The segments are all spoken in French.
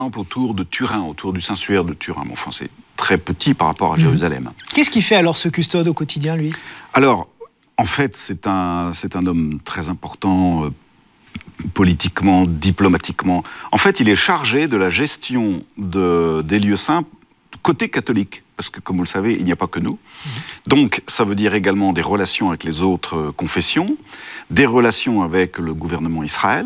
autour de Turin, autour du Saint-Suaire de Turin. Bon, enfin, c'est très petit par rapport à Jérusalem. Qu'est-ce qu'il fait alors ce custode au quotidien, lui ? Alors, en fait, c'est un homme très important politiquement, diplomatiquement. En fait, il est chargé de la gestion des lieux saints côté catholique. Parce que, comme vous le savez, il n'y a pas que nous. Donc, ça veut dire également des relations avec les autres confessions, des relations avec le gouvernement Israël,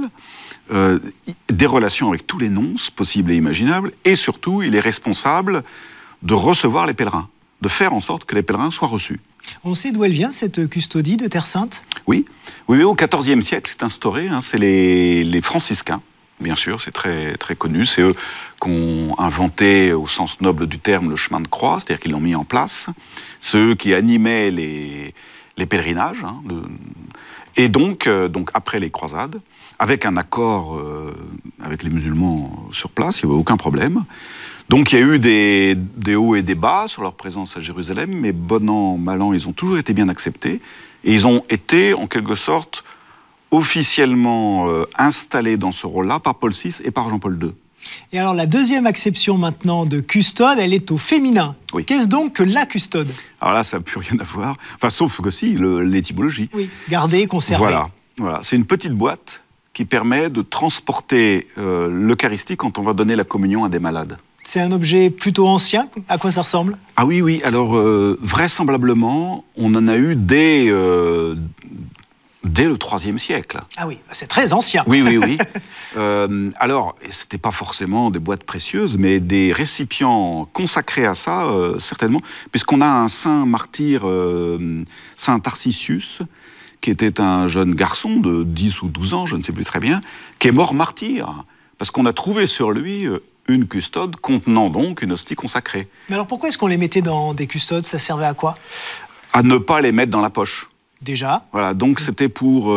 des relations avec tous les nonces possibles et imaginables, et surtout, il est responsable de recevoir les pèlerins, de faire en sorte que les pèlerins soient reçus. On sait d'où elle vient, cette custodie de Terre Sainte ? Oui, au XIVe siècle, c'est instauré, c'est les franciscains, bien sûr, c'est très, très connu, c'est eux qui ont inventé, au sens noble du terme, le chemin de croix, c'est-à-dire qu'ils l'ont mis en place, c'est eux qui animaient les pèlerinages, et donc, après les croisades, avec un accord avec les musulmans sur place, il n'y avait aucun problème. Donc il y a eu des hauts et des bas sur leur présence à Jérusalem, mais bon an, mal an, ils ont toujours été bien acceptés. Et ils ont été, en quelque sorte, officiellement installés dans ce rôle-là par Paul VI et par Jean-Paul II. Et alors la deuxième acception maintenant de custode, elle est au féminin. Oui. Qu'est-ce donc que la custode ? Alors là, ça n'a plus rien à voir, enfin sauf que si, l'étymologie. Oui, garder, conserver. Voilà. C'est une petite boîte qui permet de transporter l'Eucharistie quand on va donner la communion à des malades. C'est un objet plutôt ancien. À quoi ça ressemble ? Ah oui. Alors, vraisemblablement, on en a eu dès le IIIe siècle. Ah oui, c'est très ancien. Oui. Alors, ce n'était pas forcément des boîtes précieuses, mais des récipients consacrés à ça, certainement, puisqu'on a un saint martyr, saint Tarcisius, qui était un jeune garçon de 10 ou 12 ans, je ne sais plus très bien, qui est mort martyr, parce qu'on a trouvé sur lui une custode contenant donc une hostie consacrée. Mais alors pourquoi est-ce qu'on les mettait dans des custodes ? Ça servait à quoi ? À ne pas les mettre dans la poche. Déjà. Voilà, donc c'était pour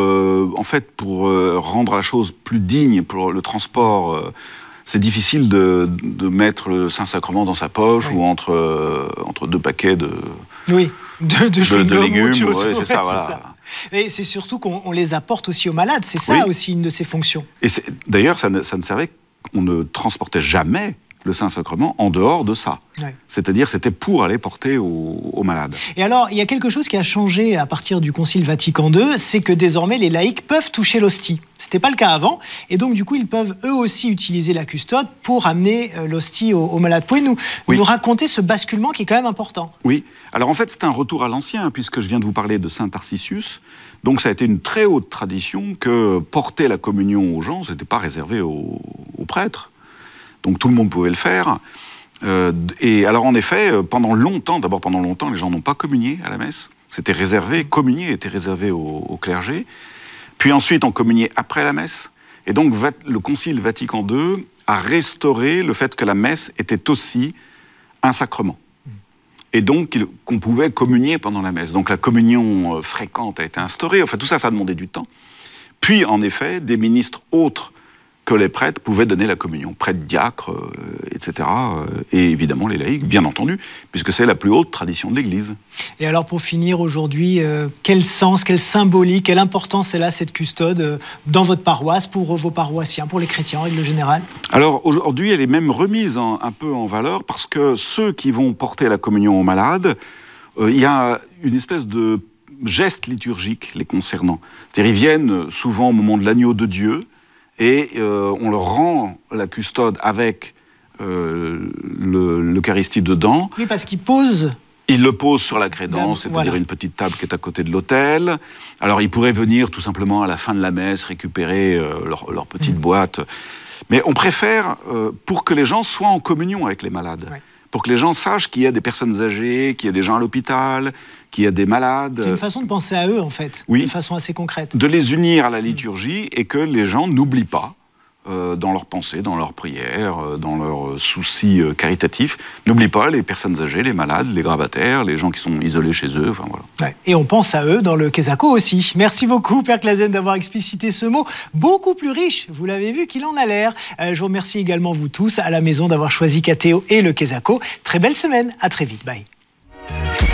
rendre la chose plus digne, pour le transport. C'est difficile de mettre le Saint-Sacrement dans sa poche ou entre deux paquets de légumes. C'est ça, voilà. Et c'est surtout qu'on les apporte aussi aux malades. C'est ça aussi une de ses fonctions. Et d'ailleurs, ça ne servait qu'on ne transportait jamais le Saint-Sacrement en dehors de ça. Ouais. C'est-à-dire, c'était pour aller porter aux malades. Et alors, il y a quelque chose qui a changé à partir du Concile Vatican II, c'est que désormais, les laïcs peuvent toucher l'hostie. Ce n'était pas le cas avant, et donc du coup, ils peuvent eux aussi utiliser la custode pour amener l'hostie aux malades. Pouvez-vous nous raconter ce basculement qui est quand même important ? Oui. Alors en fait, c'est un retour à l'ancien, puisque je viens de vous parler de saint Tarcisius. Donc ça a été une très haute tradition que porter la communion aux gens, ce n'était pas réservé aux prêtres. Donc tout le monde pouvait le faire. Et alors en effet, pendant longtemps, les gens n'ont pas communié à la messe. C'était réservé, communier était réservé au clergé. Puis ensuite, on communiait après la messe. Et donc le Concile Vatican II a restauré le fait que la messe était aussi un sacrement. Et donc qu'on pouvait communier pendant la messe. Donc la communion fréquente a été instaurée. Enfin tout ça, ça demandait du temps. Puis en effet, des ministres autres que les prêtres pouvaient donner la communion, prêtres, diacres, etc. Et évidemment les laïcs, bien entendu, puisque c'est la plus haute tradition de l'Église. Et alors pour finir aujourd'hui, quel sens, quelle symbolique, quelle importance elle a cette custode dans votre paroisse, pour vos paroissiens, pour les chrétiens en règle générale ? Alors aujourd'hui, elle est même remise un peu en valeur, parce que ceux qui vont porter la communion aux malades, il y a une espèce de geste liturgique les concernant. C'est-à-dire ils viennent souvent au moment de l'agneau de Dieu, et on leur rend la custode avec l'Eucharistie dedans. Oui, parce qu'ils posent. Ils le posent sur la crédence, c'est-à-dire une petite table qui est à côté de l'autel. Alors ils pourraient venir tout simplement à la fin de la messe récupérer leur petite boîte. Mais on préfère pour que les gens soient en communion avec les malades. Ouais. Pour que les gens sachent qu'il y a des personnes âgées, qu'il y a des gens à l'hôpital, qu'il y a des malades. C'est une façon de penser à eux, en fait, de façon assez concrète. De les unir à la liturgie et que les gens n'oublient pas, dans leurs pensées, dans leurs prières, dans leurs soucis caritatifs, n'oublient pas les personnes âgées, les malades, les grabataires, les gens qui sont isolés chez eux. Enfin, voilà. Ouais. Et on pense à eux dans le Quesaco aussi. Merci beaucoup, Père Clasen, d'avoir explicité ce mot beaucoup plus riche, vous l'avez vu, qu'il en a l'air. Je vous remercie également, vous tous, à la maison, d'avoir choisi Catéo et le Quesaco. Très belle semaine, à très vite, bye.